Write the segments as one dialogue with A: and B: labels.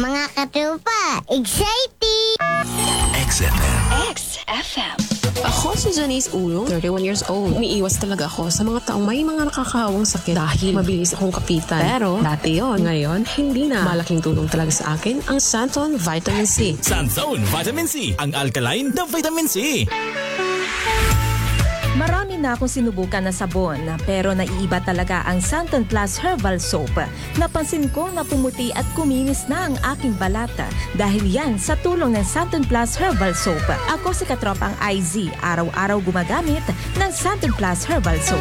A: Mga katropa, exciting!
B: XFM.
C: XFM.
D: Ako si Janice Ulong, 31 years old. Umiiwas talaga ako sa mga taong may mga nakakahawang sakit dahil mabilis akong kapitan. Pero dati yon, ngayon hindi na. Malaking tulong talaga sa akin ang Santon Vitamin C.
B: Santon Vitamin C, ang alkaline na vitamin C.
C: Marami na akong sinubukan na sabon pero naiiba talaga ang Santon Plus Herbal Soap. Napansin ko na pumuti at kuminis na ang aking balata dahil yan sa tulong ng Santon Plus Herbal Soap. Ako si Katropang IZ, araw-araw gumagamit ng Santon Plus Herbal Soap.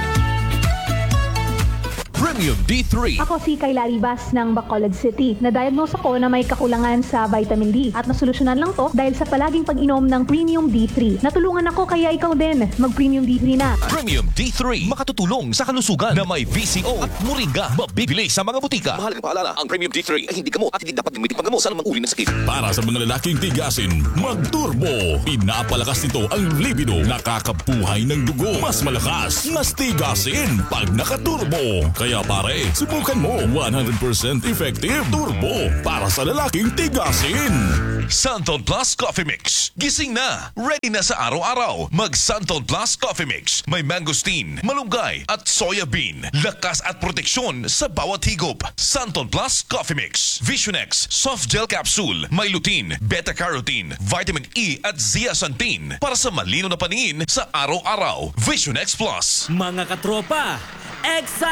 B: Premium D3.
E: Ako si Kayla Ribas ng Bacolod City. Na-diagnose ako na may kakulangan sa vitamin D at nasolusyonan lang to dahil sa palaging pag-inom ng Premium D3. Natulungan ako kaya ikaw din mag-Premium D3 na.
B: Premium D3, makatutulong sa kalusugan na may VCO at moringa. Mabibili sa mga butika.
F: Mahalagang paalala, ang Premium D3 ay hindi gamot at hindi dapat gamitin panggamot sa anumang uri ng sakit.
G: Para sa mga lalaking tigasin, mag-turbo. Pinapalakas nito ang libido. Nakakabuhay ng dugo. Mas malakas, mas tigasin pag nakaturbo. Kaya pare, subukan mo. 100% effective turbo para sa lalaking tigasin.
B: Santon Plus Coffee Mix. Gising na. Ready na sa araw-araw. Mag Santon Plus Coffee Mix. May mangosteen, malunggay at soya bean. Lakas at proteksyon sa bawat higop. Santon Plus Coffee Mix. Visionex Soft Gel Capsule. May lutein, beta-carotene, vitamin E at zeaxanthin para sa malino na paningin sa araw-araw. Visionex Plus.
H: Mga katropa,